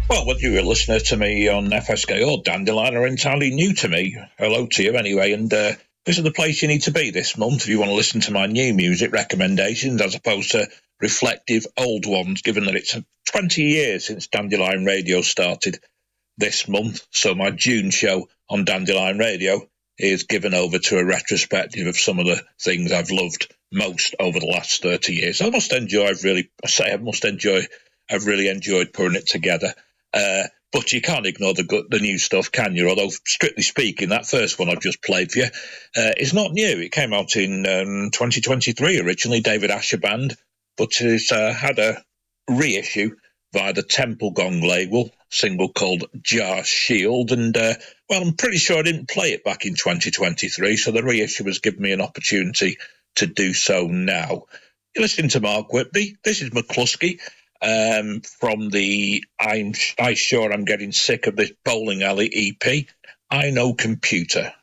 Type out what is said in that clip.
Well, whether you're a listener to me on FSK or Dandelion are entirely new to me. Hello to you anyway, and this is the place you need to be this month if you want to listen to my new music recommendations as opposed to reflective old ones, given that it's 20 years since Dandelion Radio started this month. So my June show on Dandelion Radio is given over to a retrospective of some of the things I've loved most over the last 30 years. I've really enjoyed putting it together. But you can't ignore the new stuff, can you? Although, strictly speaking, that first one I've just played for you is not new. It came out in 2023 originally, David Asher Band, but it's had a reissue via the Temple Gong label, single called Jar Shield. And, well, I'm pretty sure I didn't play it back in 2023, so the reissue has given me an opportunity to do so now. You're listening to Mark Whitby. This is McCluskey. From the I Sure I'm Getting Sick of This Bowling Alley EP, I Know Computer.